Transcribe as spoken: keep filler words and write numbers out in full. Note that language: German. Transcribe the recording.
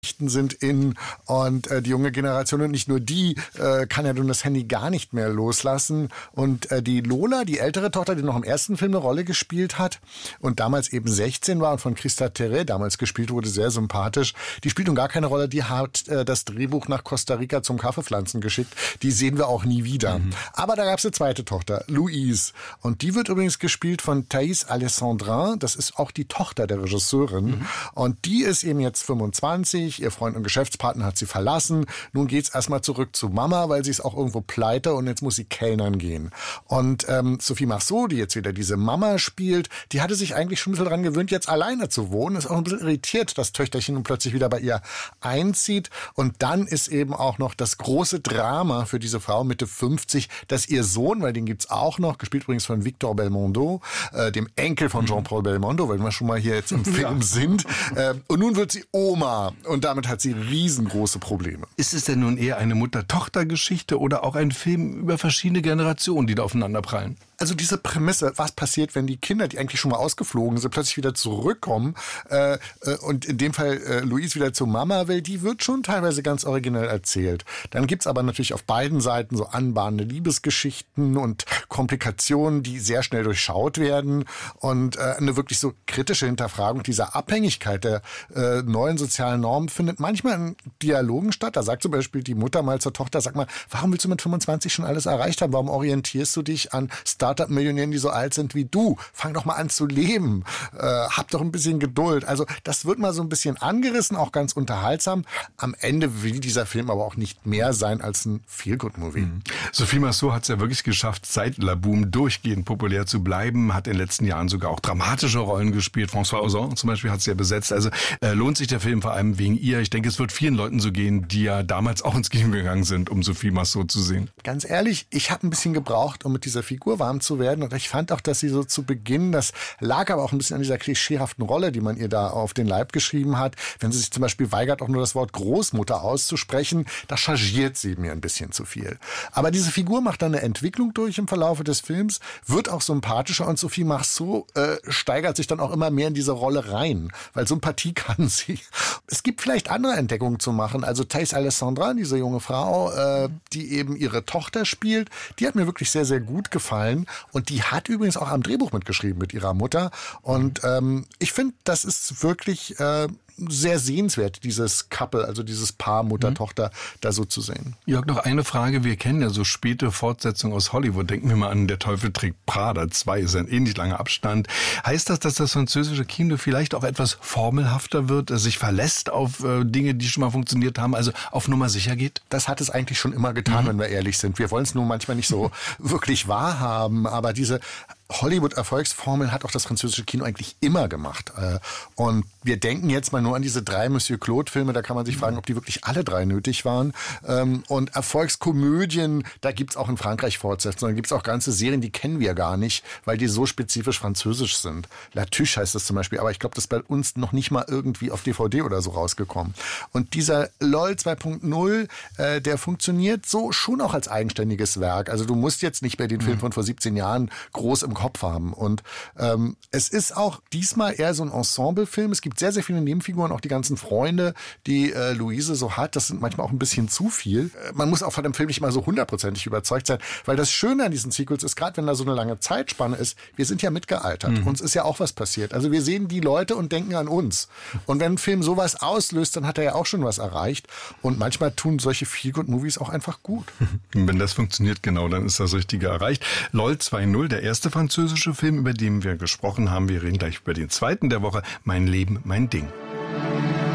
sind in und äh, die junge Generation und nicht nur die äh, kann ja nun das Handy gar nicht mehr loslassen und äh, die Lola, die ältere Tochter, die noch im ersten Film eine Rolle gespielt hat und damals eben sechzehn war und von Christa Terre damals gespielt wurde, sehr sympathisch, die spielt nun gar keine Rolle, die hat äh, das Drehbuch nach Costa Rica zum Kaffeepflanzen geschickt, die sehen wir auch nie wieder. Mhm. Aber da gab es eine zweite Tochter, Louise, und die wird übrigens gespielt von Thais Alessandrin, das ist auch die Tochter der Regisseurin mhm. und die ist eben jetzt fünfundzwanzig, ihr Freund und Geschäftspartner hat sie verlassen. Nun geht's erstmal zurück zu Mama, weil sie ist auch irgendwo pleite und jetzt muss sie kellnern gehen. Und ähm, Sophie Marceau, die jetzt wieder diese Mama spielt, die hatte sich eigentlich schon ein bisschen daran gewöhnt, jetzt alleine zu wohnen. Ist auch ein bisschen irritiert, dass Töchterchen nun plötzlich wieder bei ihr einzieht. Und dann ist eben auch noch das große Drama für diese Frau Mitte fünfzig, dass ihr Sohn, weil den gibt's auch noch, gespielt übrigens von Victor Belmondo, äh, dem Enkel von Jean-Paul Belmondo, weil wir schon mal hier jetzt im Film ja. sind. Äh, und nun wird sie Oma und damit hat sie riesengroße Probleme. Ist es denn nun eher eine Mutter-Tochter-Geschichte oder auch ein Film über verschiedene Generationen, die da aufeinander prallen? Also diese Prämisse, was passiert, wenn die Kinder, die eigentlich schon mal ausgeflogen sind, plötzlich wieder zurückkommen äh, äh, und in dem Fall äh, Louise wieder zur Mama will, die wird schon teilweise ganz originell erzählt. Dann gibt's aber natürlich auf beiden Seiten so anbahnende Liebesgeschichten und Komplikationen, die sehr schnell durchschaut werden und äh, eine wirklich so kritische Hinterfragung dieser Abhängigkeit der äh, neuen sozialen Normen findet manchmal in Dialogen statt. Da sagt zum Beispiel die Mutter mal zur Tochter, sag mal, warum willst du mit fünfundzwanzig schon alles erreicht haben? Warum orientierst du dich an Start-up-Millionären, die so alt sind wie du? Fang doch mal an zu leben. Äh, hab doch ein bisschen Geduld. Also das wird mal so ein bisschen angerissen, auch ganz unterhaltsam. Am Ende will dieser Film aber auch nicht mehr sein als ein Feel-Good-Movie. Mhm. Sophie Marceau hat es ja wirklich geschafft, seit La Boom durchgehend populär zu bleiben, hat in den letzten Jahren sogar auch dramatische Rollen gespielt. François Ozon zum Beispiel hat sie ja besetzt. Also äh, lohnt sich der Film vor allem wegen ihr. Ich denke, es wird vielen Leuten so gehen, die ja damals auch ins Kino gegangen sind, um Sophie Marceau zu sehen. Ganz ehrlich, ich habe ein bisschen gebraucht, um mit dieser Figur warm zu werden. Und ich fand auch, dass sie so zu Beginn, das lag aber auch ein bisschen an dieser klischeehaften Rolle, die man ihr da auf den Leib geschrieben hat. Wenn sie sich zum Beispiel weigert, auch nur das Wort Großmutter auszusprechen, da chargiert sie mir ein bisschen zu viel. Aber diese Figur macht dann eine Entwicklung durch im Verlauf des Films, wird auch sympathischer und Sophie Marceau äh, steigert sich dann auch immer mehr in diese Rolle rein, weil Sympathie kann sie. Es gibt vielleicht andere Entdeckungen zu machen. Also Thais Alessandra, diese junge Frau, äh, die eben ihre Tochter spielt, die hat mir wirklich sehr, sehr gut gefallen. Und die hat übrigens auch am Drehbuch mitgeschrieben mit ihrer Mutter. Und ähm, ich finde, das ist wirklich äh, sehr sehenswert, dieses Couple, also dieses Paar Mutter-Tochter, mhm. da so zu sehen. Jörg, noch eine Frage. Wir kennen ja so späte Fortsetzungen aus Hollywood. Denken wir mal an Der Teufel trägt Prada zwei, ist ein ähnlich langer Abstand. Heißt das, dass das französische Kino vielleicht auch etwas formelhafter wird, sich verlässt auf äh, Dinge, die schon mal funktioniert haben, also auf Nummer sicher geht? Das hat es eigentlich schon immer getan, mhm. wenn wir ehrlich sind. Wir wollen es nur manchmal nicht so wirklich wahrhaben, aber diese Hollywood-Erfolgsformel hat auch das französische Kino eigentlich immer gemacht. Und wir denken jetzt mal nur an diese drei Monsieur Claude-Filme, da kann man sich fragen, ob die wirklich alle drei nötig waren. Und Erfolgskomödien, da gibt's auch in Frankreich Fortsetzungen, da gibt's auch ganze Serien, die kennen wir gar nicht, weil die so spezifisch französisch sind. La Tuche heißt das zum Beispiel, aber ich glaube, das ist bei uns noch nicht mal irgendwie auf D V D oder so rausgekommen. Und dieser LOL zwei Punkt null, äh, der funktioniert so schon auch als eigenständiges Werk. Also du musst jetzt nicht mehr den Film von vor siebzehn Jahren groß im Kopf haben. Und ähm, es ist auch diesmal eher so ein Ensemble-Film. Es gibt sehr, sehr viele Nebenfiguren, auch die ganzen Freunde, die äh, Luise so hat. Das sind manchmal auch ein bisschen zu viel. Äh, man muss auch von dem Film nicht mal so hundertprozentig überzeugt sein, weil das Schöne an diesen Sequels ist, gerade wenn da so eine lange Zeitspanne ist, wir sind ja mitgealtert. Mhm. Uns ist ja auch was passiert. Also wir sehen die Leute und denken an uns. Und wenn ein Film sowas auslöst, dann hat er ja auch schon was erreicht. Und manchmal tun solche Feel-Good-Movies auch einfach gut. Wenn das funktioniert, genau, dann ist das Richtige erreicht. LOL zwei null, der erste französische Film, über den wir gesprochen haben. Wir reden gleich über den zweiten der Woche. Mein Leben, mein Ding.